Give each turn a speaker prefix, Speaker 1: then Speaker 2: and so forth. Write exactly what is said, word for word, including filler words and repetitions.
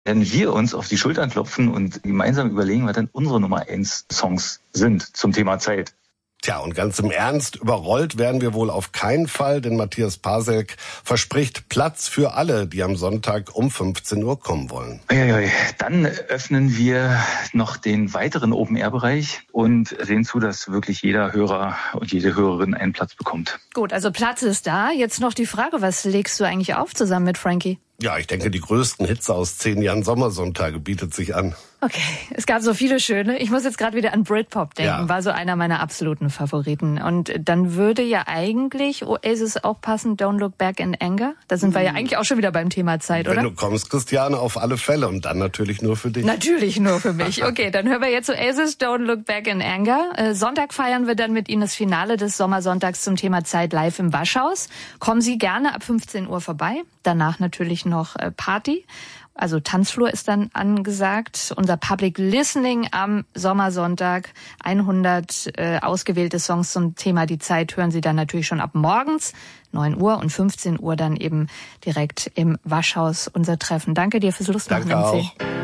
Speaker 1: werden wir uns auf die Schultern klopfen und gemeinsam überlegen, was dann unsere Nummer eins Songs sind zum Thema Zeit.
Speaker 2: Tja, und ganz im Ernst, überrollt werden wir wohl auf keinen Fall, denn Matthias Pasek verspricht Platz für alle, die am Sonntag um fünfzehn Uhr kommen wollen.
Speaker 1: Uiuiui. Dann öffnen wir noch den weiteren Open-Air-Bereich und sehen zu, dass wirklich jeder Hörer und jede Hörerin einen Platz bekommt.
Speaker 3: Gut, also Platz ist da. Jetzt noch die Frage, was legst du eigentlich auf zusammen mit Frankie?
Speaker 2: Ja, ich denke, die größten Hits aus zehn Jahren Sommersonntage bietet sich an.
Speaker 3: Okay, es gab so viele schöne. Ich muss jetzt gerade wieder an Britpop denken, ja. War so einer meiner absoluten Favoriten. Und dann würde ja eigentlich Oasis auch passen, Don't Look Back in Anger. Da sind wir ja eigentlich auch schon wieder beim Thema Zeit,
Speaker 2: Wenn
Speaker 3: oder?
Speaker 2: Wenn du kommst, Christiane, auf alle Fälle. Und dann natürlich nur für dich.
Speaker 3: Natürlich nur für mich. Okay, dann hören wir jetzt Oasis, Don't Look Back in Anger. Äh, Sonntag feiern wir dann mit Ihnen das Finale des Sommersonntags zum Thema Zeit live im Waschhaus. Kommen Sie gerne ab fünfzehn Uhr vorbei. Danach natürlich noch äh, Party. Also Tanzflur ist dann angesagt. Unser Public Listening am Sommersonntag. hundert äh, ausgewählte Songs zum Thema die Zeit hören Sie dann natürlich schon ab morgens, neun Uhr und fünfzehn Uhr dann eben direkt im Waschhaus unser Treffen. Danke dir fürs Lustmachen.
Speaker 2: Danke auch.